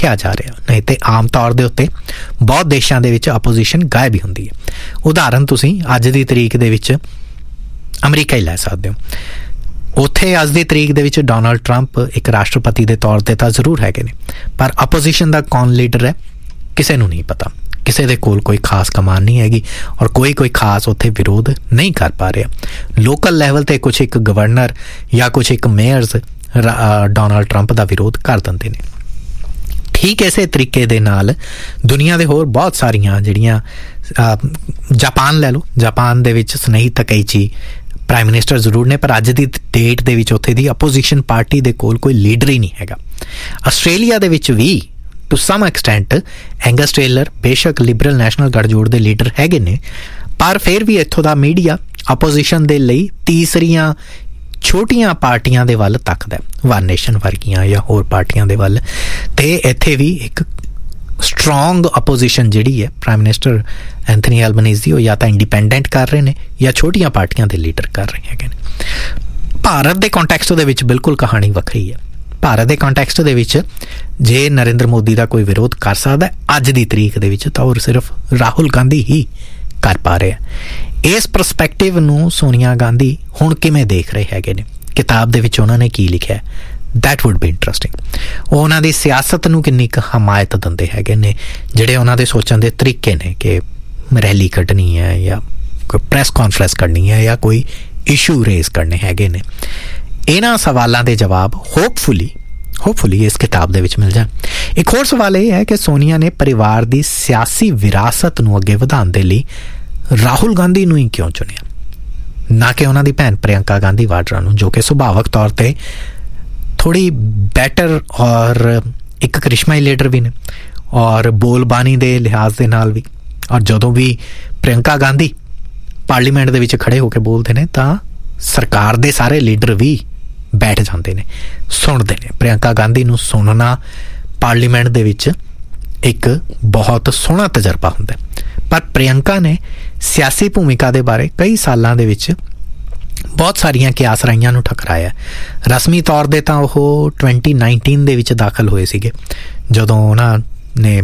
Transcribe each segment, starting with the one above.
ਰੱਖਿਆ ਜਾ ਰਿਹਾ, ਨਹੀਂ ਤੇ ਆਮ ਤੌਰ ਦੇ ਉੱਤੇ ਬਹੁਤ ਦੇਸ਼ਾਂ ਦੇ ਵਿੱਚ ਆਪੋਜੀਸ਼ਨ ਗਾਇਬ ਹੀ ਹੁੰਦੀ ਹੈ। ਉਦਾਹਰਨ ਤੁਸੀਂ ਅੱਜ ਦੀ ਤਰੀਕ ਦੇ ਵਿੱਚ ਅਮਰੀਕਾ ਹੀ ਲੈ ਸਕਦੇ ਹੋ। ਉੱਥੇ ਅੱਜ ਦੀ ਤਰੀਕ ਦੇ ਵਿੱਚ ਡੋਨਾਲਡ ਟਰੰਪ ਇੱਕ ਰਾਸ਼ਟਰਪਤੀ ਦੇ ਤੌਰ 'ਤੇ ਤਾਂ ਜ਼ਰੂਰ ਹੈਗੇ ਨੇ, ਪਰ ਆਪੋਜੀਸ਼ਨ ਦਾ ਕੌਣ ਲੀਡਰ ਹੈ ਕਿਸੇ ਨੂੰ ਨਹੀਂ ਪਤਾ। ਕਿਸੇ ਦੇ ਕੋਲ ਕੋਈ ਖਾਸ ਕਮਾਨ ਨਹੀਂ ਹੈਗੀ ਔਰ ਕੋਈ ਖਾਸ ਉੱਥੇ ਵਿਰੋਧ ਨਹੀਂ ਕਰ ਪਾ ਰਿਹਾ। ਲੋਕਲ ਲੈਵਲ 'ਤੇ ਕੁਛ ਇੱਕ ਗਵਰਨਰ ਜਾਂ ਕੁਛ ਇੱਕ ਮੇਅਰਸ ਡੋਨਾਲਡ ਟਰੰਪ ਦਾ ਵਿਰੋਧ ਕਰ ਦਿੰਦੇ ਨੇ। ਠੀਕ ਇਸੇ ਤਰੀਕੇ ਦੇ ਨਾਲ ਦੁਨੀਆ ਦੇ ਹੋਰ ਬਹੁਤ ਸਾਰੀਆਂ ਜਿਹੜੀਆਂ ਜਾਪਾਨ ਲੈ ਲਓ, ਜਾਪਾਨ ਦੇ ਵਿੱਚ ਸੁਨੇਹੀ ਤਕੈਚੀ ਪ੍ਰਾਈਮ ਮਿਨਿਸਟਰ ਜ਼ਰੂਰ ਨੇ, ਪਰ ਅੱਜ ਦੀ ਡੇਟ ਦੇ ਵਿੱਚ ਉੱਥੇ ਦੀ ਆਪੋਜੀਸ਼ਨ ਪਾਰਟੀ ਦੇ ਕੋਲ ਕੋਈ ਲੀਡਰ ਹੀ ਨਹੀਂ ਹੈਗਾ। ਆਸਟ੍ਰੇਲੀਆ ਦੇ ਵਿੱਚ ਵੀ to sum extent Angus tailor ਬੇਸ਼ੱਕ ਲਿਬਰਲ ਨੈਸ਼ਨਲ ਗਠਜੋੜ ਦੇ ਲੀਡਰ ਹੈਗੇ ਨੇ, ਪਰ ਫਿਰ ਵੀ ਇੱਥੋਂ ਦਾ ਮੀਡੀਆ ਆਪੋਜੀਸ਼ਨ ਦੇ ਲਈ ਤੀਸਰੀਆਂ ਛੋਟੀਆਂ ਪਾਰਟੀਆਂ ਦੇ ਵੱਲ ਤੱਕਦਾ, ਵਨ ਨੇਸ਼ਨ ਵਰਗੀਆਂ ਜਾਂ ਹੋਰ ਪਾਰਟੀਆਂ ਦੇ ਵੱਲ। ਅਤੇ ਇੱਥੇ ਵੀ ਇੱਕ ਸਟਰੋਂਗ ਆਪੋਜੀਸ਼ਨ ਜਿਹੜੀ ਹੈ ਪ੍ਰਾਈਮ ਮਿਨਿਸਟਰ ਐਂਥਨੀ ਐਲਬਨੀਜ਼ ਦੀ, ਉਹ ਜਾਂ ਤਾਂ ਇੰਡੀਪੈਂਡੈਂਟ ਕਰ ਰਹੇ ਨੇ ਜਾਂ ਛੋਟੀਆਂ ਪਾਰਟੀਆਂ ਦੇ ਲੀਡਰ ਕਰ ਰਹੇ ਹੈਗੇ ਨੇ। ਭਾਰਤ ਦੇ ਕੰਟੈਕਸਟ ਦੇ ਵਿੱਚ ਬਿਲਕੁਲ ਕਹਾਣੀ ਵੱਖਰੀ ਹੈ। ਭਾਰਤ ਦੇ ਕੰਟੈਕਸਟ ਦੇ ਵਿੱਚ ਜੇ ਨਰਿੰਦਰ ਮੋਦੀ ਦਾ ਕੋਈ ਵਿਰੋਧ ਕਰ ਸਕਦਾ ਅੱਜ ਦੀ ਤਰੀਕ ਦੇ ਵਿੱਚ ਤਾਂ ਉਹ ਸਿਰਫ ਰਾਹੁਲ ਗਾਂਧੀ ਹੀ ਕਰ ਪਾ ਰਿਹਾ। ਇਸ ਪਰਸਪੈਕਟਿਵ ਨੂੰ ਸੋਨੀਆ ਗਾਂਧੀ ਹੁਣ ਕਿਵੇਂ ਦੇਖ ਰਹੇ ਹੈਗੇ ਨੇ? ਕਿਤਾਬ ਦੇ ਵਿੱਚ ਉਹਨਾਂ ਨੇ ਕੀ ਲਿਖਿਆ? That wood B interesting. ਉਹ ਉਹਨਾਂ ਦੀ ਸਿਆਸਤ ਨੂੰ ਕਿੰਨੀ ਕੁ ਹਮਾਇਤ ਦਿੰਦੇ ਹੈਗੇ ਨੇ, ਜਿਹੜੇ ਉਹਨਾਂ ਦੇ ਸੋਚਣ ਦੇ ਤਰੀਕੇ ਨੇ ਕਿ ਰੈਲੀ ਕੱਢਣੀ ਹੈ ਜਾਂ ਕੋਈ ਪ੍ਰੈਸ ਕਾਨਫਰੰਸ ਕਰਨੀ ਹੈ ਜਾਂ ਕੋਈ ਇਸ਼ੂ ਰੇਜ਼ ਕਰਨੇ ਹੈਗੇ ਨੇ। ਇਹਨਾਂ ਸਵਾਲਾਂ ਦੇ ਜਵਾਬ ਹੋਪਫੁਲੀ ਇਸ ਕਿਤਾਬ ਦੇ ਵਿੱਚ ਮਿਲ ਜਾਣ। ਇੱਕ ਹੋਰ ਸਵਾਲ ਇਹ ਹੈ ਕਿ ਸੋਨੀਆ ਨੇ ਪਰਿਵਾਰ ਦੀ ਸਿਆਸੀ ਵਿਰਾਸਤ ਨੂੰ ਅੱਗੇ ਵਧਾਉਣ ਦੇ ਲਈ ਰਾਹੁਲ ਗਾਂਧੀ ਨੂੰ ਹੀ ਕਿਉਂ ਚੁਣਿਆ, ਨਾ ਕਿ ਉਹਨਾਂ ਦੀ ਭੈਣ ਪ੍ਰਿਯੰਕਾ ਗਾਂਧੀ ਵਾਡਰਾ ਨੂੰ, ਜੋ ਕਿ ਸੁਭਾਵਕ ਤੌਰ 'ਤੇ ਥੋੜ੍ਹੀ ਬੈਟਰ ਔਰ ਇੱਕ ਕਰਿਸ਼ਮਾਈ ਲੀਡਰ ਵੀ ਨੇ ਔਰ ਬੋਲਬਾਣੀ ਦੇ ਲਿਹਾਜ਼ ਦੇ ਨਾਲ ਵੀ। ਔਰ ਜਦੋਂ ਵੀ ਪ੍ਰਿਯੰਕਾ ਗਾਂਧੀ ਪਾਰਲੀਮੈਂਟ ਦੇ ਵਿੱਚ ਖੜੇ ਹੋ ਕੇ ਬੋਲਦੇ ਨੇ ਤਾਂ ਸਰਕਾਰ ਦੇ ਸਾਰੇ ਲੀਡਰ ਵੀ ਬੈਠ ਜਾਂਦੇ ਨੇ, ਸੁਣਦੇ ਨੇ। ਪ੍ਰਿਯੰਕਾ ਗਾਂਧੀ ਨੂੰ ਸੁਣਨਾ ਪਾਰਲੀਮੈਂਟ ਦੇ ਵਿੱਚ ਇੱਕ ਬਹੁਤ ਸੋਹਣਾ ਤਜਰਬਾ ਹੁੰਦਾ। ਪਰ ਪ੍ਰਿਯੰਕਾ ਨੇ ਸਿਆਸੀ ਭੂਮਿਕਾ ਦੇ ਬਾਰੇ ਕਈ ਸਾਲਾਂ ਦੇ ਵਿੱਚ ਬਹੁਤ ਸਾਰੀਆਂ ਕਿਆਸਰਾਈਆਂ ਨੂੰ ਠਕਰਾਇਆ। ਰਸਮੀ ਤੌਰ 'ਤੇ ਤਾਂ ਉਹ 2019 ਦੇ ਵਿੱਚ ਦਾਖਲ ਹੋਏ ਸੀਗੇ, ਜਦੋਂ ਉਹਨਾਂ ਨੇ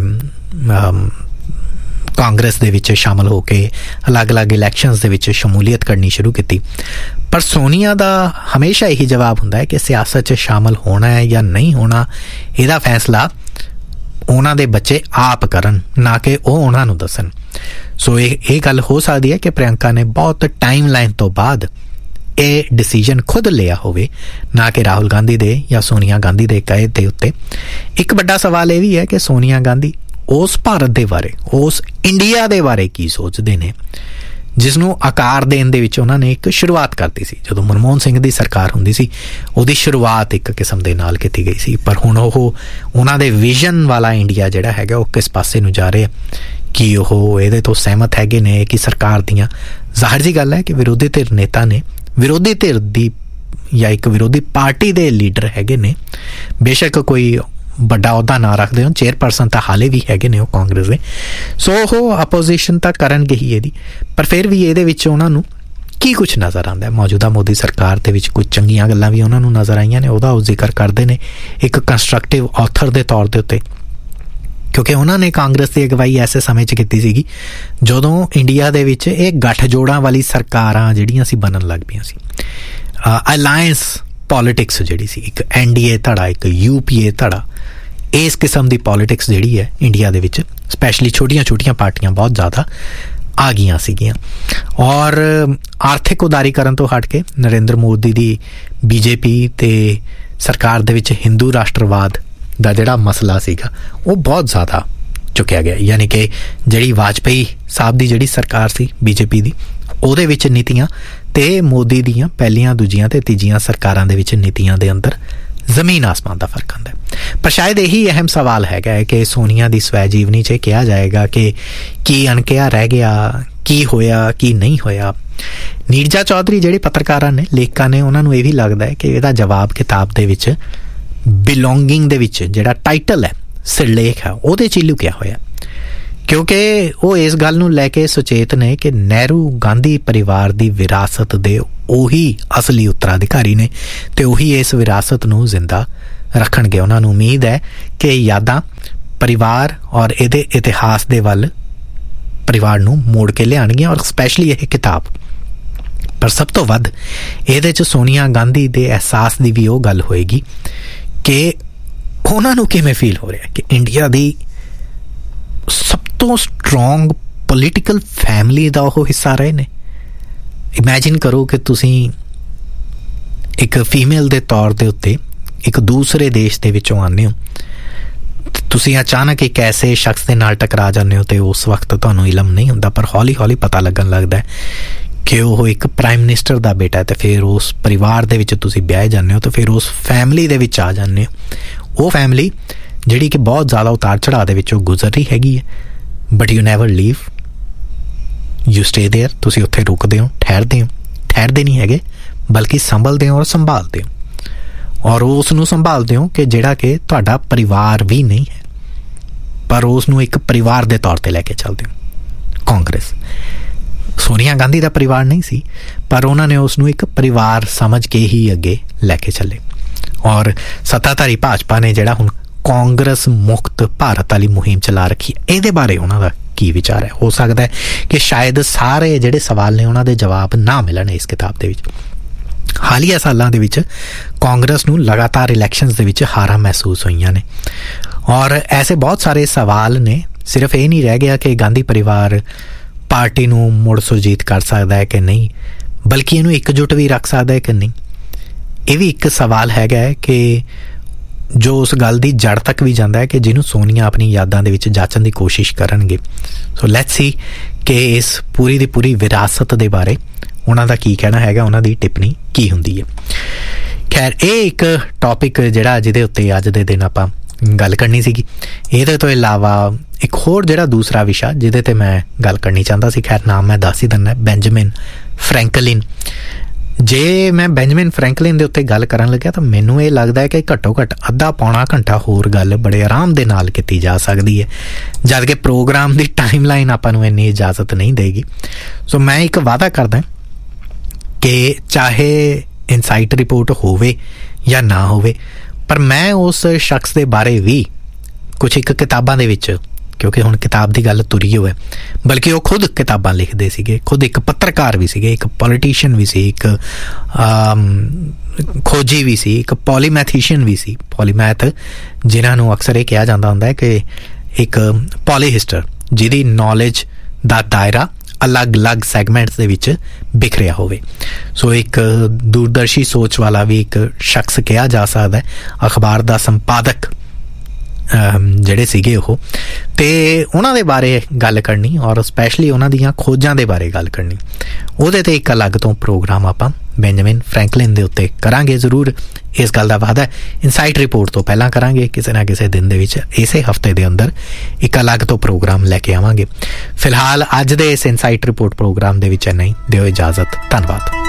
ਕਾਂਗਰਸ ਦੇ ਵਿੱਚ ਸ਼ਾਮਲ ਹੋ ਕੇ ਅਲੱਗ-ਅਲੱਗ ਇਲੈਕਸ਼ਨਸ ਦੇ ਵਿੱਚ ਸ਼ਮੂਲੀਅਤ ਕਰਨੀ ਸ਼ੁਰੂ ਕੀਤੀ। ਪਰ ਸੋਨੀਆ ਦਾ ਹਮੇਸ਼ਾ ਇਹੀ ਜਵਾਬ ਹੁੰਦਾ ਹੈ ਕਿ ਸਿਆਸਤ 'ਚ ਸ਼ਾਮਲ ਹੋਣਾ ਹੈ ਜਾਂ ਨਹੀਂ ਹੋਣਾ, ਇਹਦਾ ਫੈਸਲਾ ਉਹਨਾਂ ਦੇ ਬੱਚੇ ਆਪ ਕਰਨ, ਨਾ ਕਿ ਉਹ ਉਹਨਾਂ ਨੂੰ ਦੱਸਣ। ਸੋ ਇਹ ਗੱਲ ਹੋ ਸਕਦੀ ਹੈ ਕਿ ਪ੍ਰਿਯੰਕਾ ਨੇ ਬਹੁਤ ਟਾਈਮ ਲਾਈਨ ਤੋਂ ਬਾਅਦ ਇਹ ਡਿਸੀਜਨ ਖੁਦ ਲਿਆ ਹੋਵੇ, ਨਾ ਕਿ ਰਾਹੁਲ ਗਾਂਧੀ ਦੇ ਜਾਂ ਸੋਨੀਆ ਗਾਂਧੀ ਦੇ ਕਹੇ ਦੇ ਉੱਤੇ। ਇੱਕ ਵੱਡਾ ਸਵਾਲ ਇਹ ਵੀ ਹੈ ਕਿ ਸੋਨੀਆ ਗਾਂਧੀ ਉਸ ਭਾਰਤ ਦੇ ਬਾਰੇ, ਉਸ ਇੰਡੀਆ ਦੇ ਬਾਰੇ ਕੀ ਸੋਚਦੇ ਨੇ, ਜਿਸ ਨੂੰ ਆਕਾਰ ਦੇਣ ਦੇ ਵਿੱਚ ਉਹਨਾਂ ਨੇ ਇੱਕ ਸ਼ੁਰੂਆਤ ਕਰਤੀ ਸੀ। ਜਦੋਂ ਮਨਮੋਹਨ ਸਿੰਘ ਦੀ ਸਰਕਾਰ ਹੁੰਦੀ ਸੀ, ਉਹਦੀ ਸ਼ੁਰੂਆਤ ਇੱਕ ਕਿਸਮ ਦੇ ਨਾਲ ਕੀਤੀ ਗਈ ਸੀ। ਪਰ ਹੁਣ ਉਹਨਾਂ ਦੇ ਵਿਜ਼ਨ ਵਾਲਾ ਇੰਡੀਆ ਜਿਹੜਾ ਹੈਗਾ ਉਹ ਕਿਸ ਪਾਸੇ ਨੂੰ ਜਾ ਰਿਹਾ, ਕੀ ਉਹ ਇਹਦੇ ਤੋਂ ਸਹਿਮਤ ਹੈਗੇ ਨੇ ਕਿ ਸਰਕਾਰ ਦੀਆਂ, ਜ਼ਾਹਿਰ ਜੀ ਗੱਲ ਹੈ ਕਿ ਵਿਰੋਧੀ ਧਿਰ ਨੇਤਾ ਨੇ, ਵਿਰੋਧੀ ਧਿਰ ਦੀ ਜਾਂ ਇੱਕ ਵਿਰੋਧੀ ਪਾਰਟੀ ਦੇ ਲੀਡਰ ਹੈਗੇ ਨੇ, ਬੇਸ਼ੱਕ ਕੋਈ ਵੱਡਾ ਅਹੁਦਾ ਨਾ ਰੱਖਦੇ ਹੋ, ਚੇਅਰਪਰਸਨ ਤਾਂ ਹਾਲੇ ਵੀ ਹੈਗੇ ਨੇ ਉਹ ਕਾਂਗਰਸ ਦੇ। ਸੋ ਉਹ ਆਪੋਜੀਸ਼ਨ ਤਾਂ ਕਰਨਗੇ ਹੀ ਇਹਦੀ, ਪਰ ਫਿਰ ਵੀ ਇਹਦੇ ਵਿੱਚ ਉਹਨਾਂ ਨੂੰ ਕੀ ਕੁਛ ਨਜ਼ਰ ਆਉਂਦਾ। ਮੌਜੂਦਾ ਮੋਦੀ ਸਰਕਾਰ ਦੇ ਵਿੱਚ ਕੁਝ ਚੰਗੀਆਂ ਗੱਲਾਂ ਵੀ ਉਹਨਾਂ ਨੂੰ ਨਜ਼ਰ ਆਈਆਂ ਨੇ, ਉਹਦਾ ਉਹ ਜ਼ਿਕਰ ਕਰਦੇ ਨੇ ਇੱਕ ਕੰਸਟਰਕਟਿਵ ਆਥਰ ਦੇ ਤੌਰ ਦੇ ਉੱਤੇ, ਕਿਉਂਕਿ ਉਹਨਾਂ ਨੇ ਕਾਂਗਰਸ ਦੀ ਅਗਵਾਈ ਐਸੇ ਸਮੇਂ 'ਚ ਕੀਤੀ ਸੀਗੀ ਜਦੋਂ ਇੰਡੀਆ ਦੇ ਵਿੱਚ ਇਹ ਗੱਠਜੋੜਾਂ ਵਾਲੀ ਸਰਕਾਰਾਂ ਜਿਹੜੀਆਂ ਸੀ ਬਣਨ ਲੱਗ ਪਈਆਂ ਸੀ। ਅਲਾਇੰਸ ਪੋਲੀਟਿਕਸ ਜਿਹੜੀ ਸੀ, ਇੱਕ NDA ਧੜਾ, ਇੱਕ UPA ਧੜਾ, ਇਸ ਕਿਸਮ ਦੀ ਪੋਲੀਟਿਕਸ ਜਿਹੜੀ ਹੈ ਇੰਡੀਆ ਦੇ ਵਿੱਚ ਸਪੈਸ਼ਲੀ ਛੋਟੀਆਂ ਪਾਰਟੀਆਂ ਬਹੁਤ ਜ਼ਿਆਦਾ ਆ ਗਈਆਂ ਸੀਗੀਆਂ। ਔਰ ਆਰਥਿਕ ਉਦਾਰੀਕਰਨ ਤੋਂ ਹਟ ਕੇ ਨਰਿੰਦਰ ਮੋਦੀ ਦੀ BJP ਤੇ ਸਰਕਾਰ ਦੇ ਵਿੱਚ ਹਿੰਦੂ ਰਾਸ਼ਟਰਵਾਦ ਦਾ ਜਿਹੜਾ ਮਸਲਾ ਸੀਗਾ ਉਹ ਬਹੁਤ ਜ਼ਿਆਦਾ ਚੁੱਕਿਆ ਗਿਆ। ਯਾਨੀ ਕਿ ਜਿਹੜੀ ਵਾਜਪੇਈ ਸਾਹਿਬ ਦੀ ਜਿਹੜੀ ਸਰਕਾਰ ਸੀ BJP ਦੀ, ਉਹਦੇ ਵਿੱਚ ਨੀਤੀਆਂ ਤੇ ਮੋਦੀ ਦੀਆਂ ਪਹਿਲੀਆਂ, ਦੂਜੀਆਂ ਤੇ ਤੀਜੀਆਂ ਸਰਕਾਰਾਂ ਦੇ ਵਿੱਚ ਨੀਤੀਆਂ ਦੇ ਅੰਦਰ ਜ਼ਮੀਨ ਆਸਮਾਨ ਦਾ ਫਰਕ ਆਉਂਦਾ। ਪਰ ਸ਼ਾਇਦ ਇਹੀ ਅਹਿਮ ਸਵਾਲ ਹੈਗਾ ਹੈ ਕਿ ਸੋਨੀਆ ਦੀ ਸਵੈ ਜੀਵਨੀ 'ਚ ਕਿਹਾ ਜਾਏਗਾ ਕਿ ਕੀ ਅਣਕਿਹਾ ਰਹਿ ਗਿਆ, ਕੀ ਹੋਇਆ, ਕੀ ਨਹੀਂ ਹੋਇਆ। ਨੀਰਜਾ ਚੌਧਰੀ ਜਿਹੜੇ ਪੱਤਰਕਾਰਾਂ ਨੇ, ਲੇਖਕਾਂ ਨੇ, ਉਹਨਾਂ ਨੂੰ ਇਹ ਵੀ ਲੱਗਦਾ ਹੈ ਕਿ ਇਹਦਾ ਜਵਾਬ ਕਿਤਾਬ ਦੇ ਵਿੱਚ ਬਿਲੋਂਗਿੰਗ ਦੇ ਵਿੱਚ ਜਿਹੜਾ ਟਾਈਟਲ ਹੈ, ਸਿਰਲੇਖ ਹੈ, ਉਹਦੇ 'ਚ ਹੀ ਲੁਕਿਆ ਹੋਇਆ, ਕਿਉਂਕਿ ਉਹ ਇਸ ਗੱਲ ਨੂੰ ਲੈ ਕੇ ਸੁਚੇਤ ਨੇ ਕਿ ਨਹਿਰੂ ਗਾਂਧੀ ਪਰਿਵਾਰ ਦੀ ਵਿਰਾਸਤ ਦੇ ਉਹੀ ਅਸਲੀ ਉੱਤਰਾਧਿਕਾਰੀ ਨੇ ਤੇ ਉਹੀ ਇਸ ਵਿਰਾਸਤ ਨੂੰ ਜ਼ਿੰਦਾ ਰੱਖਣਗੇ। ਉਹਨਾਂ ਨੂੰ ਉਮੀਦ ਹੈ ਕਿ ਯਾਦਾਂ ਪਰਿਵਾਰ ਔਰ ਇਹਦੇ ਇਤਿਹਾਸ ਦੇ ਵੱਲ ਪਰਿਵਾਰ ਨੂੰ ਮੋੜ ਕੇ ਲਿਆਉਣਗੀਆਂ, ਔਰ ਸਪੈਸ਼ਲੀ ਇਹ ਕਿਤਾਬ। ਪਰ ਸਭ ਤੋਂ ਵੱਧ ਇਹਦੇ 'ਚ ਸੋਨੀਆ ਗਾਂਧੀ ਦੇ ਅਹਿਸਾਸ ਦੀ ਵੀ ਉਹ ਗੱਲ ਹੋਏਗੀ ਕਿ ਉਹਨਾਂ ਨੂੰ ਕਿਵੇਂ ਫੀਲ ਹੋ ਰਿਹਾ ਕਿ ਇੰਡੀਆ ਦੀ ਸਭ ਤੋਂ ਸਟਰੋਂਗ ਪੋਲੀਟੀਕਲ ਫੈਮਿਲੀ ਦਾ ਉਹ ਹਿੱਸਾ ਰਹੇ ਨੇ। ਇਮੈਜਿਨ ਕਰੋ ਕਿ ਤੁਸੀਂ ਇੱਕ ਫੀਮੇਲ ਦੇ ਤੌਰ ਦੇ ਉੱਤੇ ਇੱਕ ਦੂਸਰੇ ਦੇਸ਼ ਦੇ ਵਿੱਚੋਂ ਆਉਂਦੇ ਹੋ, ਤੁਸੀਂ ਅਚਾਨਕ ਇੱਕ ਐਸੇ ਸ਼ਖਸ ਦੇ ਨਾਲ ਟਕਰਾ ਜਾਂਦੇ ਹੋ, ਅਤੇ ਉਸ ਵਕਤ ਤੁਹਾਨੂੰ ਇਲਮ ਨਹੀਂ ਹੁੰਦਾ, ਪਰ ਹੌਲੀ ਹੌਲੀ ਪਤਾ ਲੱਗਣ ਲੱਗਦਾ ਕਿ ਉਹ ਇੱਕ ਪ੍ਰਾਈਮ ਮਿਨਿਸਟਰ ਦਾ ਬੇਟਾ ਹੈ। ਅਤੇ ਫਿਰ ਉਸ ਪਰਿਵਾਰ ਦੇ ਵਿੱਚ ਤੁਸੀਂ ਵਿਆਹੇ ਜਾਂਦੇ ਹੋ, ਅਤੇ ਫਿਰ ਉਸ ਫੈਮਿਲੀ ਦੇ ਵਿੱਚ ਆ ਜਾਂਦੇ ਹੋ। ਉਹ ਫੈਮਿਲੀ ਜਿਹੜੀ ਕਿ ਬਹੁਤ ਜ਼ਿਆਦਾ ਉਤਾਰ ਚੜਾਅ ਦੇ ਵਿੱਚੋਂ ਗੁਜ਼ਰ ਰਹੀ ਹੈਗੀ ਹੈ, but you never leave, you stay there. ਤੁਸੀਂ ਉੱਥੇ ਰੁਕਦੇ ਹੋ, ਠਹਿਰਦੇ ਨਹੀਂ ਹੈਗੇ, ਬਲਕਿ ਸੰਭਲਦੇ ਹੋ ਔਰ ਸੰਭਾਲਦੇ ਹੋ, ਔਰ ਉਸ ਨੂੰ ਸੰਭਾਲਦੇ ਹੋ ਕਿ ਜਿਹੜਾ ਕਿ ਤੁਹਾਡਾ ਪਰਿਵਾਰ ਵੀ ਨਹੀਂ ਹੈ, ਪਰ ਉਸ ਨੂੰ ਇੱਕ ਪਰਿਵਾਰ ਦੇ ਤੌਰ 'ਤੇ ਲੈ ਕੇ ਚੱਲਦੇ ਹੋ। ਕਾਂਗਰਸ ਸੋਨੀਆ ਗਾਂਧੀ ਦਾ ਪਰਿਵਾਰ ਨਹੀਂ ਸੀ, ਪਰ ਉਹਨਾਂ ਨੇ ਉਸ ਨੂੰ ਇੱਕ ਪਰਿਵਾਰ ਸਮਝ ਕੇ ਹੀ ਅੱਗੇ ਲੈ ਕੇ ਚੱਲੇ। ਔਰ ਸੱਤਾਧਾਰੀ ਭਾਜਪਾ ਨੇ ਜਿਹੜਾ ਹੁਣ ਕਾਂਗਰਸ ਮੁਕਤ ਭਾਰਤ ਵਾਲੀ ਮੁਹਿੰਮ ਚਲਾ ਰੱਖੀ, ਇਹਦੇ ਬਾਰੇ ਉਹਨਾਂ ਦਾ ਕੀ ਵਿਚਾਰ ਹੈ? ਹੋ ਸਕਦਾ ਹੈ ਕਿ ਸ਼ਾਇਦ ਸਾਰੇ ਜਿਹੜੇ ਸਵਾਲ ਨੇ ਉਹਨਾਂ ਦੇ ਜਵਾਬ ਨਾ ਮਿਲਣ ਇਸ ਕਿਤਾਬ ਦੇ ਵਿੱਚ। ਹਾਲੀਆ ਸਾਲਾਂ ਦੇ ਵਿੱਚ ਕਾਂਗਰਸ ਨੂੰ ਲਗਾਤਾਰ ਇਲੈਕਸ਼ਨਸ ਦੇ ਵਿੱਚ ਹਾਰਾਂ ਮਹਿਸੂਸ ਹੋਈਆਂ ਨੇ, ਔਰ ਐਸੇ ਬਹੁਤ ਸਾਰੇ ਸਵਾਲ ਨੇ। ਸਿਰਫ ਇਹ ਨਹੀਂ ਰਹਿ ਗਿਆ ਕਿ ਗਾਂਧੀ ਪਰਿਵਾਰ ਪਾਰਟੀ ਨੂੰ ਮੁੜ ਸੁਰਜੀਤ ਕਰ ਸਕਦਾ ਹੈ ਕਿ ਨਹੀਂ, ਬਲਕਿ ਇਹਨੂੰ ਇਕਜੁੱਟ ਵੀ ਰੱਖ ਸਕਦਾ ਹੈ ਕਿ ਨਹੀਂ। ਇਹ ਵੀ ਇੱਕ ਸਵਾਲ ਹੈਗਾ ਹੈ ਕਿ ਜੋ ਉਸ ਗੱਲ ਦੀ ਜੜ ਤੱਕ ਵੀ ਜਾਂਦਾ ਹੈ ਕਿ ਜਿਹਨੂੰ ਸੋਨੀਆ ਆਪਣੀ ਯਾਦਾਂ ਦੇ ਵਿੱਚ ਜਾਚਣ ਦੀ ਕੋਸ਼ਿਸ਼ ਕਰਨਗੇ। ਸੋ ਲੈਟਸ ਸੀ ਕਿ ਇਸ ਪੂਰੀ ਦੀ ਪੂਰੀ ਵਿਰਾਸਤ ਦੇ ਬਾਰੇ ਉਹਨਾਂ ਦਾ ਕੀ ਕਹਿਣਾ ਹੈਗਾ, ਉਹਨਾਂ ਦੀ ਟਿੱਪਣੀ ਕੀ ਹੁੰਦੀ ਹੈ। ਖੈਰ, ਇਹ ਇੱਕ ਟੌਪਿਕ ਜਿਹੜਾ ਜਿਹਦੇ ਉੱਤੇ ਅੱਜ ਦੇ ਦਿਨ ਆਪਾਂ ਗੱਲ ਕਰਨੀ ਸੀਗੀ। ਇਹਦੇ ਤੋਂ ਇਲਾਵਾ ਇੱਕ ਹੋਰ ਜਿਹੜਾ ਦੂਸਰਾ ਵਿਸ਼ਾ ਜਿਹਦੇ 'ਤੇ ਮੈਂ ਗੱਲ ਕਰਨੀ ਚਾਹੁੰਦਾ ਸੀ, ਖੈਰ ਨਾਮ ਮੈਂ ਦੱਸ ਹੀ ਦਿੰਦਾ, ਬੈਂਜਾਮਿਨ ਫਰੈਂਕਲਿਨ। ਜੇ ਮੈਂ ਬੈਂਜਾਮਿਨ ਫਰੈਂਕਲਿਨ ਦੇ ਉੱਤੇ ਗੱਲ ਕਰਨ ਲੱਗਿਆ ਤਾਂ ਮੈਨੂੰ ਇਹ ਲੱਗਦਾ ਹੈ ਕਿ ਘੱਟੋ ਘੱਟ ਅੱਧਾ ਪੌਣਾ ਘੰਟਾ ਹੋਰ ਗੱਲ ਬੜੇ ਆਰਾਮ ਦੇ ਨਾਲ ਕੀਤੀ ਜਾ ਸਕਦੀ ਹੈ, ਜਦ ਕਿ ਪ੍ਰੋਗਰਾਮ ਦੀ ਟਾਈਮ ਲਾਈਨ ਆਪਾਂ ਨੂੰ ਇੰਨੀ ਇਜਾਜ਼ਤ ਨਹੀਂ ਦੇਗੀ। ਸੋ ਮੈਂ ਇੱਕ ਵਾਅਦਾ ਕਰਦਾ ਕਿ ਚਾਹੇ ਇਨਸਾਈਟ ਰਿਪੋਰਟ ਹੋਵੇ ਜਾਂ ਨਾ ਹੋਵੇ, ਪਰ ਮੈਂ ਉਸ ਸ਼ਖਸ ਦੇ ਬਾਰੇ ਵੀ ਕੁਛ ਇੱਕ ਕਿਤਾਬਾਂ ਦੇ ਵਿੱਚ, ਕਿਉਂਕਿ ਹੁਣ ਕਿਤਾਬ ਦੀ ਗੱਲ ਤੁਰੀ ਹੋਵੇ, ਬਲਕਿ ਉਹ ਖੁਦ ਕਿਤਾਬਾਂ ਲਿਖਦੇ ਸੀਗੇ, ਖੁਦ ਇੱਕ ਪੱਤਰਕਾਰ ਵੀ ਸੀਗੇ, ਇੱਕ ਪੋਲੀਟੀਸ਼ੀਅਨ ਵੀ ਸੀ, ਇੱਕ ਖੋਜੀ ਵੀ ਸੀ, ਇੱਕ ਪੋਲੀਮੈਥੀਸ਼ੀਅਨ ਵੀ ਸੀ। ਪੋਲੀਮੈਥ ਜਿਨ੍ਹਾਂ ਨੂੰ ਅਕਸਰ ਇਹ ਕਿਹਾ ਜਾਂਦਾ ਹੁੰਦਾ ਹੈ ਕਿ ਇੱਕ ਪੋਲੀਹਿਸਟਰ ਜਿਹਦੀ ਨੌਲੇਜ ਦਾ ਦਾਇਰਾ ਅਲੱਗ-ਅਲੱਗ ਸੈਗਮੈਂਟਸ ਦੇ ਵਿੱਚ ਬਿਖਰਿਆ ਹੋਵੇ। ਸੋ ਇੱਕ ਦੂਰਦਰਸ਼ੀ ਸੋਚ ਵਾਲਾ ਵੀ ਇੱਕ ਸ਼ਖਸ ਕਿਹਾ ਜਾ ਸਕਦਾ ਹੈ। ਅਖਬਾਰ ਦਾ ਸੰਪਾਦਕ ਜਿਹੜੇ ਸੀਗੇ ਉਹ, ਅਤੇ ਉਹਨਾਂ ਦੇ ਬਾਰੇ ਗੱਲ ਕਰਨੀ, ਔਰ ਸਪੈਸ਼ਲੀ ਉਹਨਾਂ ਦੀਆਂ ਖੋਜਾਂ ਦੇ ਬਾਰੇ ਗੱਲ ਕਰਨੀ, ਉਹਦੇ 'ਤੇ ਇੱਕ ਅਲੱਗ ਤੋਂ ਪ੍ਰੋਗਰਾਮ ਆਪਾਂ ਬੈਂਜਾਮਿਨ ਫਰੈਂਕਲਿਨ ਦੇ ਉੱਤੇ ਕਰਾਂਗੇ ਜ਼ਰੂਰ। ਇਸ ਗੱਲ ਦਾ ਵਾਅਦਾ ਹੈ, ਇਨਸਾਈਟ ਰਿਪੋਰਟ ਤੋਂ ਪਹਿਲਾਂ ਕਰਾਂਗੇ, ਕਿਸੇ ਨਾ ਕਿਸੇ ਦਿਨ ਦੇ ਵਿੱਚ, ਇਸੇ ਹਫ਼ਤੇ ਦੇ ਅੰਦਰ ਇੱਕ ਅਲੱਗ ਤੋਂ ਪ੍ਰੋਗਰਾਮ ਲੈ ਕੇ ਆਵਾਂਗੇ। ਫਿਲਹਾਲ ਅੱਜ ਦੇ ਇਸ ਇਨਸਾਈਟ ਰਿਪੋਰਟ ਪ੍ਰੋਗਰਾਮ ਦੇ ਵਿੱਚ ਇੰਨਾ ਹੀ। ਦਿਓ ਇਜਾਜ਼ਤ, ਧੰਨਵਾਦ।